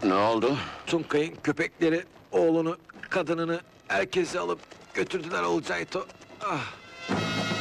Ne oldu? Tunkay'ın köpekleri oğlunu, kadınını, herkesi alıp götürdüler Olcayto. Ah!